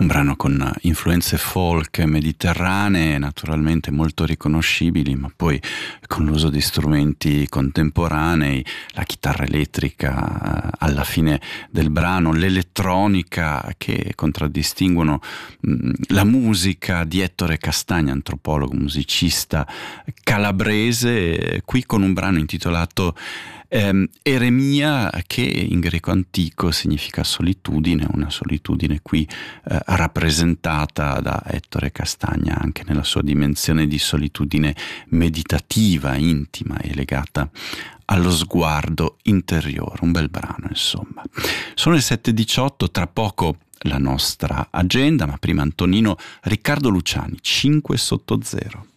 un brano con influenze folk mediterranee, naturalmente molto riconoscibili, ma poi con l'uso di strumenti contemporanei, la chitarra elettrica alla fine del brano, l'elettronica che contraddistinguono la musica di Ettore Castagna, antropologo, musicista calabrese, qui con un brano intitolato Eremia, che in greco antico significa solitudine, una solitudine qui rappresentata da Ettore Castagna anche nella sua dimensione di solitudine meditativa, intima e legata allo sguardo interiore. Un bel brano, insomma. Sono le 7:18, tra poco la nostra agenda, ma prima Antonino Riccardo Luciani, 5 sotto zero.